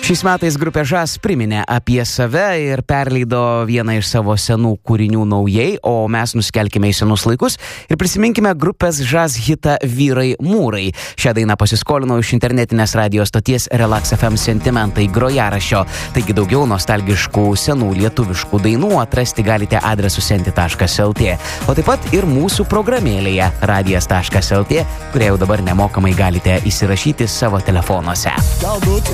Šiais metais grupė Žas priminė apie save ir perleido vieną iš savo senų kūrinių naujai, o mes nusikelkime į senus laikus ir prisiminkime grupės Žas hitą Vyrai mūrai. Šią dainą pasiskolinau iš internetinės radio stoties Relax FM Sentimentai grojaraščio. Taigi daugiau nostalgiškų senų lietuviškų dainų atrasti galite adresu senti.lt, o taip pat ir mūsų programėlėje radijas.lt, kurią jau dabar nemokamai galite įsirašyti savo telefonuose.